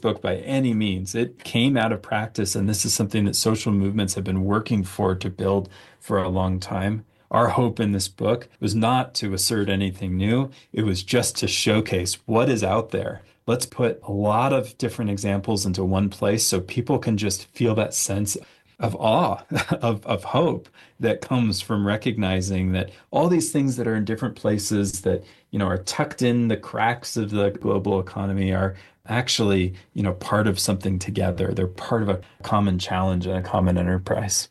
book by any means. It came out of practice, and this is something that social movements have been working for to build for a long time. Our hope in this book was not to assert anything new. It was just to showcase what is out there. Let's put a lot of different examples into one place so people can just feel that sense of awe, of hope that comes from recognizing that all these things that are in different places that, are tucked in the cracks of the global economy are actually, part of something together. They're part of a common challenge and a common enterprise.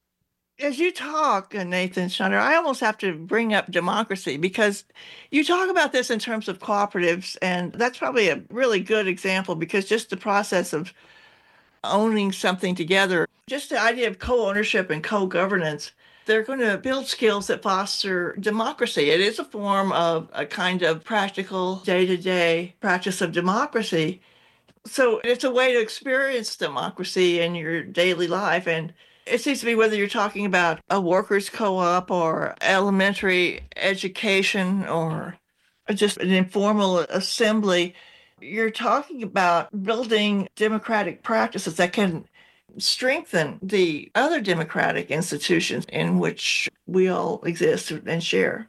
As you talk, Nathan Shunner, I almost have to bring up democracy because you talk about this in terms of cooperatives, and that's probably a really good example because just the process of owning something together, just the idea of co-ownership and co-governance, they're going to build skills that foster democracy. It is a form of a kind of practical day-to-day practice of democracy. So it's a way to experience democracy in your daily life. And it seems to me whether you're talking about a workers' co-op or elementary education or just an informal assembly, you're talking about building democratic practices that can strengthen the other democratic institutions in which we all exist and share.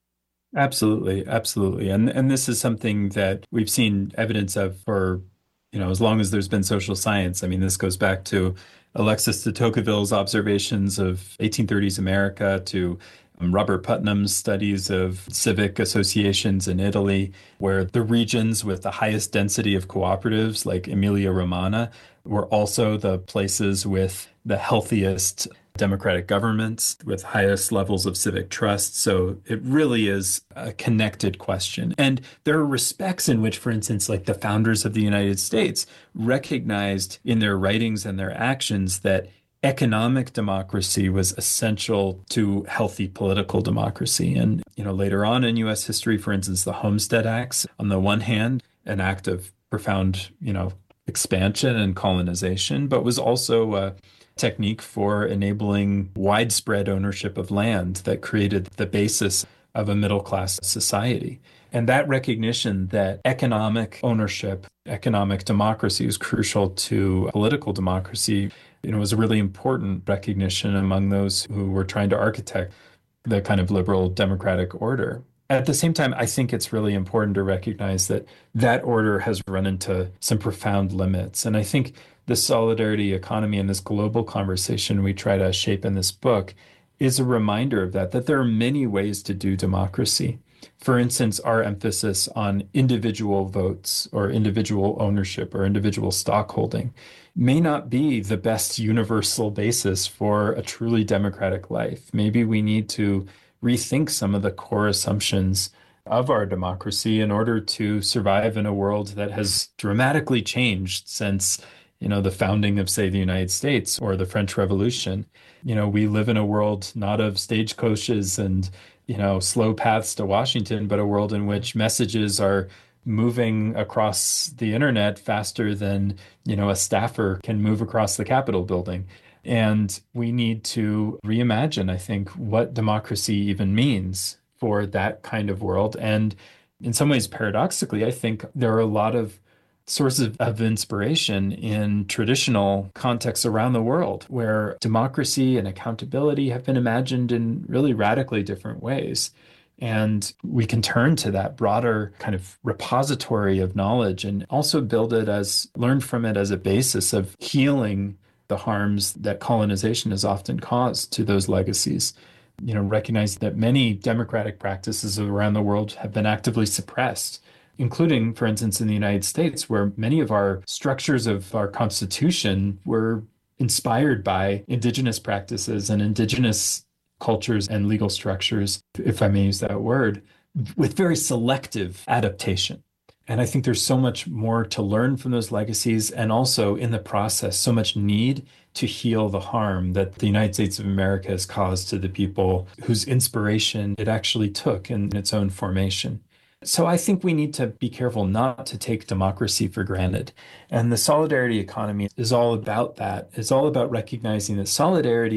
Absolutely, absolutely. And this is something that we've seen evidence of for, as long as there's been social science. I mean, this goes back to Alexis de Tocqueville's observations of 1830s America to Robert Putnam's studies of civic associations in Italy, where the regions with the highest density of cooperatives, like Emilia-Romagna, were also the places with the healthiest democratic governments, with highest levels of civic trust. So it really is a connected question. And there are respects in which, for instance, like the founders of the United States recognized in their writings and their actions that economic democracy was essential to healthy political democracy. And, later on in US history, for instance, the Homestead Acts, on the one hand, an act of profound, expansion and colonization, but was also a technique for enabling widespread ownership of land that created the basis of a middle class society. And that recognition that economic ownership, economic democracy is crucial to political democracy, was a really important recognition among those who were trying to architect the kind of liberal democratic order. At the same time, I think it's really important to recognize that that order has run into some profound limits. And I think the solidarity economy and this global conversation we try to shape in this book is a reminder of that there are many ways to do democracy. For instance, our emphasis on individual votes or individual ownership or individual stockholding may not be the best universal basis for a truly democratic life. Maybe we need to rethink some of the core assumptions of our democracy in order to survive in a world that has dramatically changed since, the founding of, say, the United States or the French Revolution. We live in a world not of stagecoaches and, slow paths to Washington, but a world in which messages are moving across the internet faster than, a staffer can move across the Capitol building. And we need to reimagine, I think, what democracy even means for that kind of world. And in some ways, paradoxically, I think there are a lot of sources of inspiration in traditional contexts around the world where democracy and accountability have been imagined in really radically different ways. And we can turn to that broader kind of repository of knowledge and also learn from it as a basis of healing the harms that colonization has often caused to those legacies. Recognize that many democratic practices around the world have been actively suppressed, including, for instance, in the United States, where many of our structures of our Constitution were inspired by indigenous practices and indigenous cultures and legal structures, if I may use that word, with very selective adaptation. And I think there's so much more to learn from those legacies, and also in the process, so much need to heal the harm that the United States of America has caused to the people whose inspiration it actually took in its own formation. So I think we need to be careful not to take democracy for granted. And the solidarity economy is all about that. It's all about recognizing that solidarity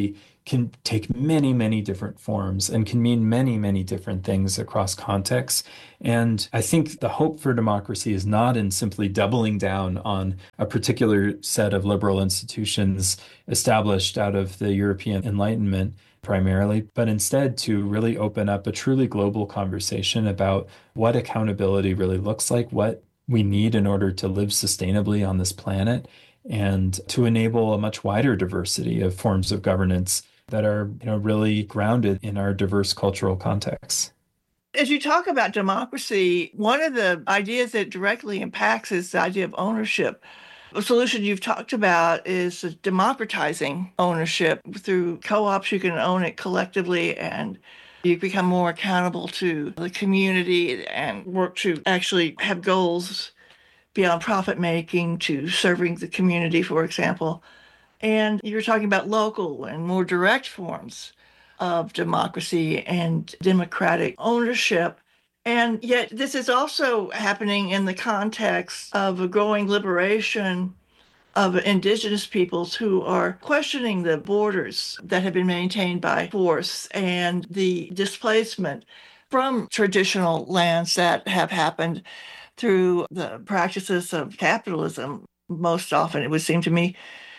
can take many, many different forms and can mean many, many different things across contexts. And I think the hope for democracy is not in simply doubling down on a particular set of liberal institutions established out of the European Enlightenment primarily, but instead to really open up a truly global conversation about what accountability really looks like, what we need in order to live sustainably on this planet, and to enable a much wider diversity of forms of governance that are, really grounded in our diverse cultural contexts. As you talk about democracy, one of the ideas that directly impacts is the idea of ownership. A solution you've talked about is democratizing ownership through co-ops. You can own it collectively and you become more accountable to the community and work to actually have goals beyond profit making to serving the community, for example. And you're talking about local and more direct forms of democracy and democratic ownership. And yet, this is also happening in the context of a growing liberation of indigenous peoples who are questioning the borders that have been maintained by force and the displacement from traditional lands that have happened through the practices of capitalism, most often, it would seem to me.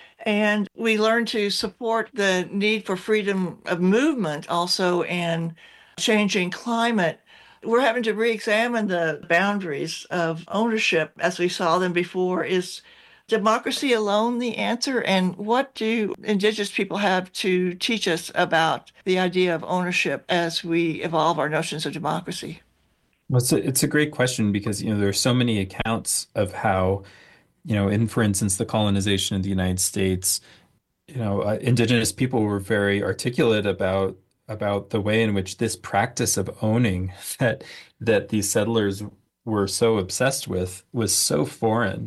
And we learn to support the need for freedom of movement also in changing climate. We're having to re-examine the boundaries of ownership as we saw them before. Is democracy alone the answer? And what do Indigenous people have to teach us about the idea of ownership as we evolve our notions of democracy? Well, it's a great question because, there are so many accounts of how, in, for instance, the colonization of the United States, indigenous people were very articulate about the way in which this practice of owning that these settlers were so obsessed with was so foreign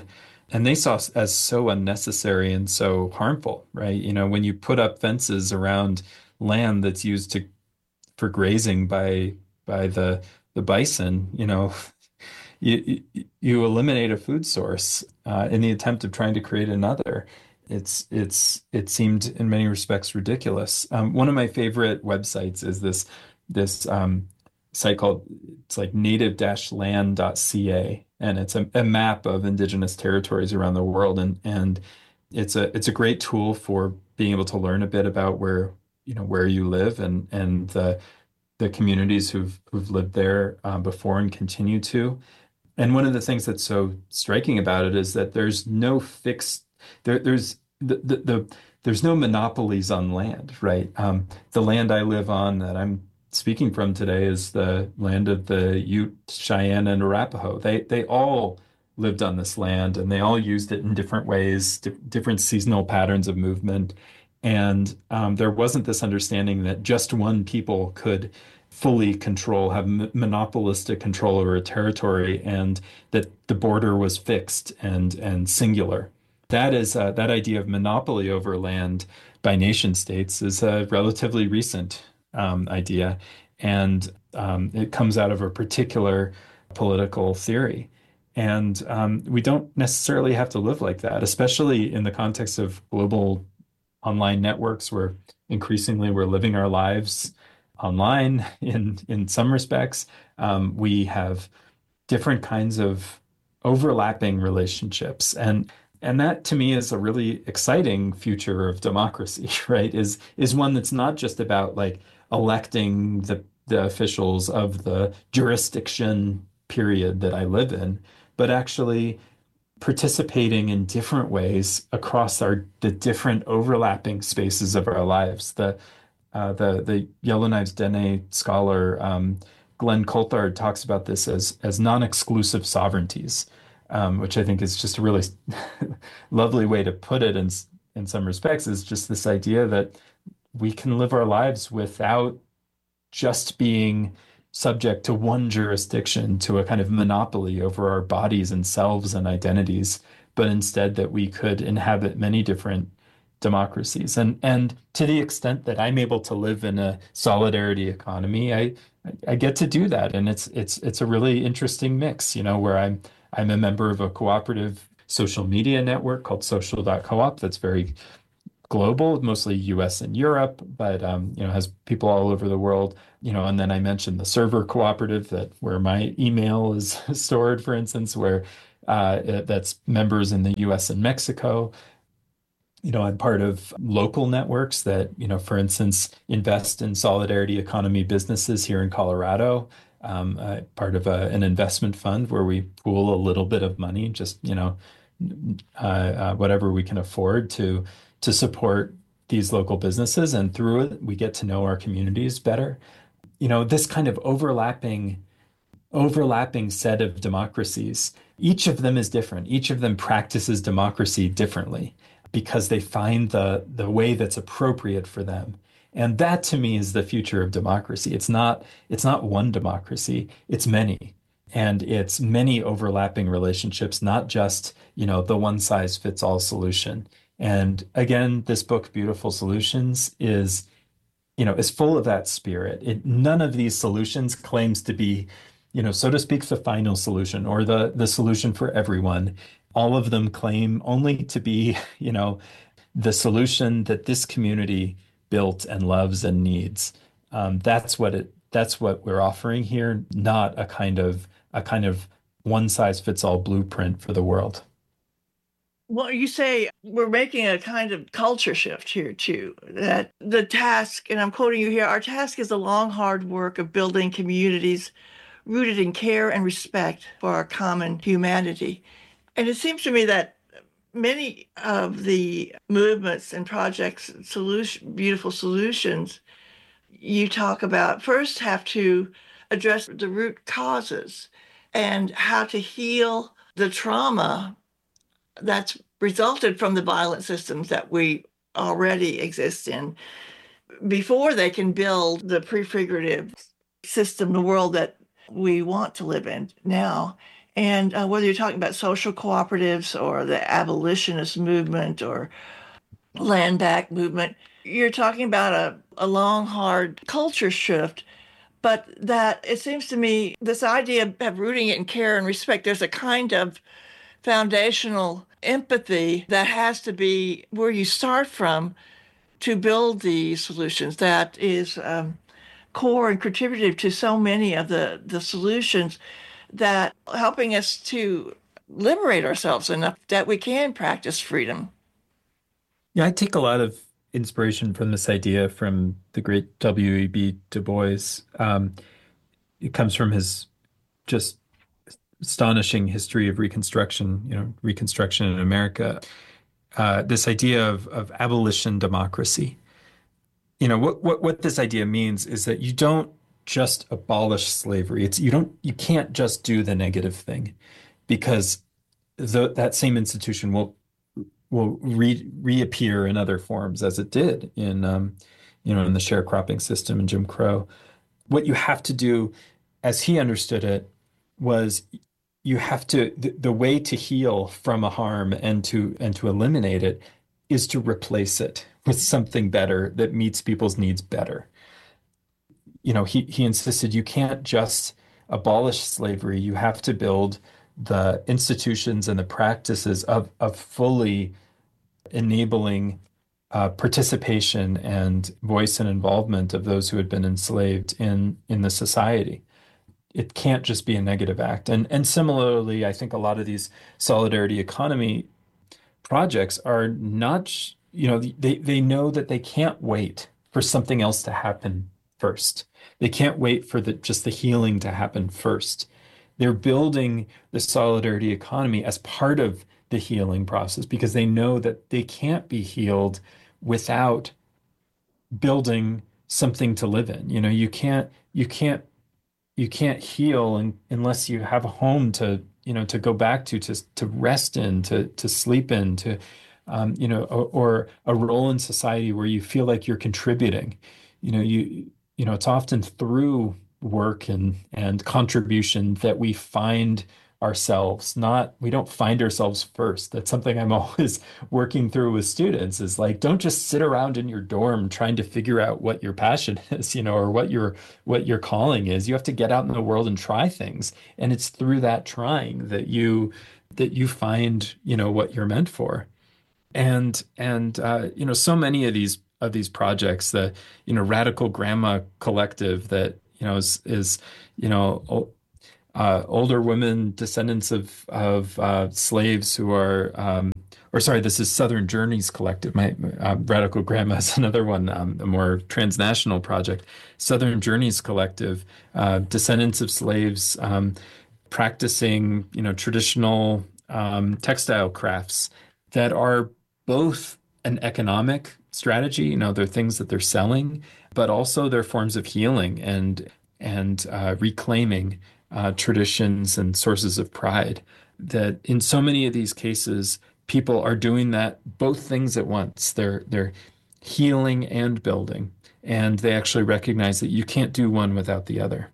and they saw as so unnecessary and so harmful, right? When you put up fences around land that's used for grazing by the bison, you eliminate a food source in the attempt of trying to create another. It seemed in many respects ridiculous. One of my favorite websites is this site called it's like native-land.ca, and it's a map of indigenous territories around the world, and it's a great tool for being able to learn a bit about where you live and the communities who've lived there before and continue to. And one of the things that's so striking about it is that there's no fixed there's no monopolies on land, right? The land I live on that I'm speaking from today is the land of the Ute, Cheyenne, and Arapaho. They all lived on this land and they all used it in different ways, different seasonal patterns of movement. And there wasn't this understanding that just one people could fully have monopolistic control over a territory, and that the border was fixed and singular. That idea of monopoly over land by nation states is a relatively recent idea, and it comes out of a particular political theory. And we don't necessarily have to live like that, especially in the context of global online networks where increasingly we're living our lives online in some respects. We have different kinds of overlapping relationships. And that to me is a really exciting future of democracy, right? Is one that's not just about like electing the officials of the jurisdiction period that I live in, but actually participating in different ways across the different overlapping spaces of our lives. The Yellowknives Dene scholar Glenn Coulthard talks about this as non-exclusive sovereignties, which I think is just a really lovely way to put it in some respects, is just this idea that we can live our lives without just being subject to one jurisdiction, to a kind of monopoly over our bodies and selves and identities, but instead that we could inhabit many different democracies. And to the extent that I'm able to live in a solidarity economy, I get to do that. And it's a really interesting mix, where I'm a member of a cooperative social media network called social.coop that's very global, mostly US and Europe, but has people all over the world. And then I mentioned the server cooperative that where my email is stored, for instance, where that's members in the US and Mexico. I'm part of local networks that, for instance, invest in solidarity economy businesses here in Colorado. Part of an investment fund where we pool a little bit of money, just, whatever we can afford to support these local businesses. And through it, we get to know our communities better. This kind of overlapping set of democracies. Each of them is different. Each of them practices democracy differently because they find the way that's appropriate for them. And that to me is the future of democracy. It's not one democracy, it's many. And it's many overlapping relationships, not just, the one size fits all solution. And again, this book, Beautiful Solutions, is full of that spirit. None of these solutions claims to be, so to speak, the final solution or the solution for everyone. All of them claim only to be, the solution that this community built and loves and needs. That's what we're offering here, not a kind of one size fits all blueprint for the world. Well, you say we're making a kind of culture shift here too, that the task, and I'm quoting you here, our task is the long, hard work of building communities rooted in care and respect for our common humanity. And it seems to me that many of the movements and projects, beautiful solutions you talk about first have to address the root causes and how to heal the trauma that's resulted from the violent systems that we already exist in before they can build the prefigurative system, the world that we want to live in now. And whether you're talking about social cooperatives or the abolitionist movement or land back movement, you're talking about a long, hard culture shift. But that it seems to me, this idea of rooting it in care and respect, there's a kind of foundational empathy that has to be where you start from to build the solutions. That is core and contributive to so many of the solutions that helping us to liberate ourselves enough that we can practice freedom. Yeah, I take a lot of inspiration from this idea from the great W.E.B. Du Bois. It comes from his just astonishing history of Reconstruction, Reconstruction in America. This idea of abolition democracy. What this idea means is that you don't just abolish slavery. You can't just do the negative thing because that same institution will reappear in other forms as it did in the sharecropping system and Jim Crow. What you have to do, as he understood it, was the way to heal from a harm and to eliminate it is to replace it with something better that meets people's needs better. He insisted you can't just abolish slavery. You have to build the institutions and the practices of fully enabling participation and voice and involvement of those who had been enslaved in the society. It can't just be a negative act. And similarly, I think a lot of these solidarity economy projects are not, they know that they can't wait for something else to happen first. They can't wait for just the healing to happen first. They're building the solidarity economy as part of the healing process because they know that they can't be healed without building something to live in. You can't heal unless you have a home to go back to rest in, to sleep in, or a role in society where you feel like you're contributing. It's often through work and contribution that we find ourselves. We don't find ourselves first. That's something I'm always working through with students is like, don't just sit around in your dorm trying to figure out what your passion is, or what your calling is. You have to get out in the world and try things. And it's through that trying that you find, what you're meant for. So many of these projects, the Radical Grandma Collective that is you know older women, descendants of slaves who are, or sorry, this is Southern Journeys Collective. My Radical Grandma is another one, a more transnational project. Southern Journeys Collective, descendants of slaves, practicing, traditional textile crafts that are both an economic strategy. They're things that they're selling, but also they're forms of healing and reclaiming traditions and sources of pride. That in so many of these cases, people are doing that both things at once. They're healing and building, and they actually recognize that you can't do one without the other.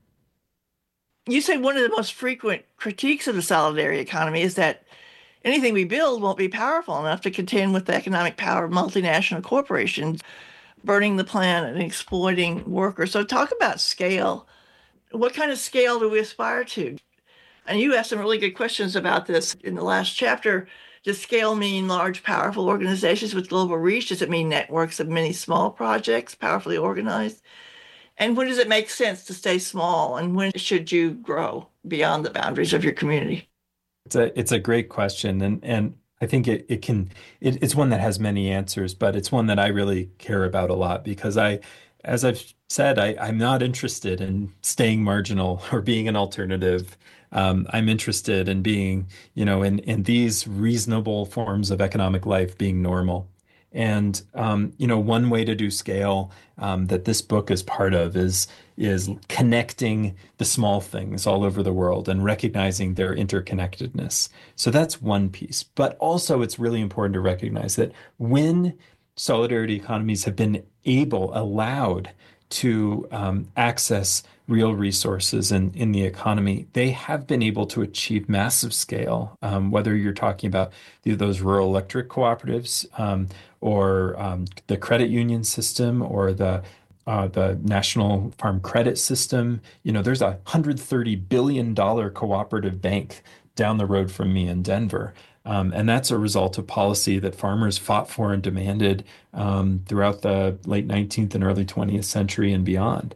You say one of the most frequent critiques of the solidarity economy is that anything we build won't be powerful enough to contend with the economic power of multinational corporations burning the planet and exploiting workers. So talk about scale. What kind of scale do we aspire to? And you asked some really good questions about this in the last chapter. Does scale mean large, powerful organizations with global reach? Does it mean networks of many small projects, powerfully organized? And when does it make sense to stay small? And when should you grow beyond the boundaries of your community? It's a great question, and I think it's one that has many answers, but it's one that I really care about a lot because as I've said, I'm not interested in staying marginal or being an alternative. I'm interested in being, in these reasonable forms of economic life being normal. And one way to do scale that this book is part of is connecting the small things all over the world and recognizing their interconnectedness. So that's one piece. But also, it's really important to recognize that when solidarity economies have been allowed to access real resources in the economy, they have been able to achieve massive scale, whether you're talking about those rural electric cooperatives, or the credit union system, or the National Farm Credit System. There's a $130 billion cooperative bank down the road from me in Denver. And that's a result of policy that farmers fought for and demanded throughout the late 19th and early 20th century and beyond.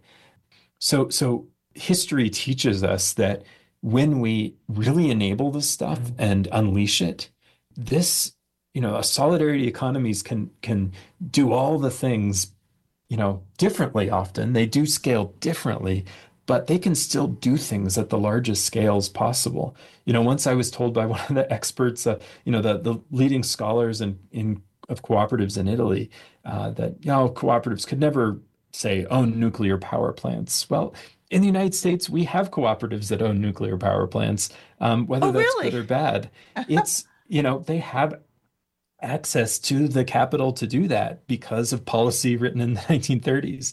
So history teaches us that when we really enable this stuff and unleash it, this, solidarity economies can do all the things, differently often. They do scale differently, but they can still do things at the largest scales possible. Once I was told by one of the experts, the leading scholars of cooperatives in Italy, that cooperatives could never say own nuclear power plants. Well, in the United States, we have cooperatives that own nuclear power plants, whether Oh, that's good really? or bad. It's they have access to the capital to do that because of policy written in the 1930s.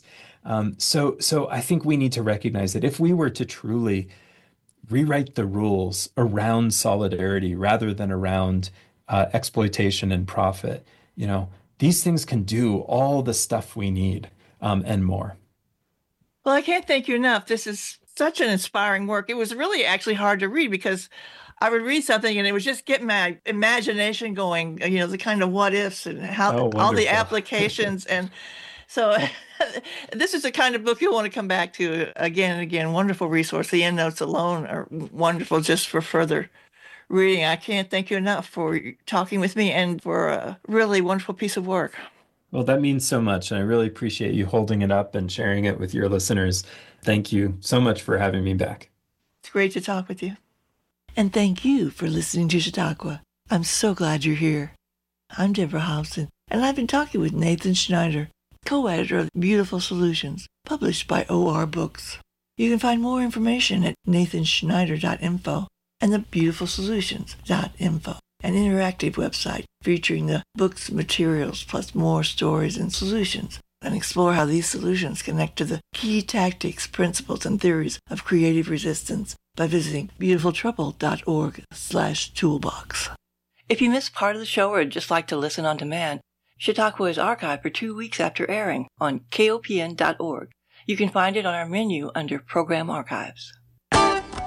So I think we need to recognize that if we were to truly rewrite the rules around solidarity rather than around exploitation and profit, these things can do all the stuff we need, and more. Well, I can't thank you enough. This is such an inspiring work. It was really actually hard to read because I would read something and it was just getting my imagination going, the kind of what ifs and how Oh, all the wonderful. applications. And so this is the kind of book you'll want to come back to again and again. Wonderful resource. The endnotes alone are wonderful just for further reading. I can't thank you enough for talking with me and for a really wonderful piece of work. Well, that means so much, and I really appreciate you holding it up and sharing it with your listeners. Thank you so much for having me back. It's great to talk with you. And thank you for listening to Chautauqua. I'm so glad you're here. I'm Deborah Hobson, and I've been talking with Nathan Schneider, co-editor of Beautiful Solutions, published by OR Books. You can find more information at nathanschneider.info and thebeautifulsolutions.info, an interactive website featuring the book's materials plus more stories and solutions, and explore how these solutions connect to the key tactics, principles, and theories of creative resistance by visiting beautifultrouble.org/toolbox. If you missed part of the show or would just like to listen on demand, Chautauqua is archived for 2 weeks after airing on kopn.org. You can find it on our menu under Program Archives.